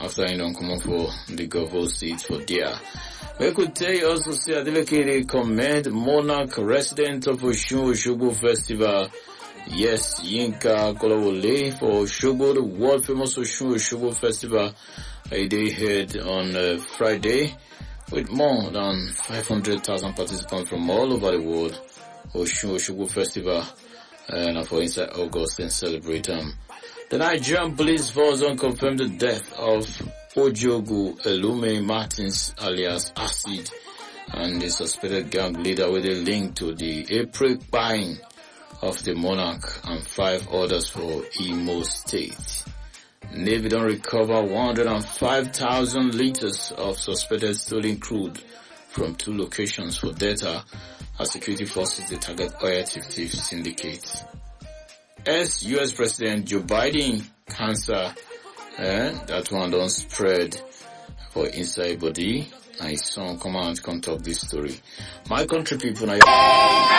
after you don't come for the governor seat for there. We could tell you also say Adeleke commend Monarch resident of Osun Osogbo Festival. Yes, Yinka Kolawole for Osogbo, the world famous Osun Osogbo Festival. They held on Friday with more than 500,000 participants from all over the world. Osun Osogbo Festival and for inside August and celebrate them. The Nigerian police force confirmed the death of Ojogu Elume Martins alias Acid and the suspected gang leader with a link to the April buying of the Monarch and 5 others for Imo State. Navy don't recover 105,000 liters of suspected stolen crude from 2 locations for data as security forces they target oil thief syndicate. US President Joe Biden cancer, that one don't spread for inside body. And his son come out and come talk this story. My country people now.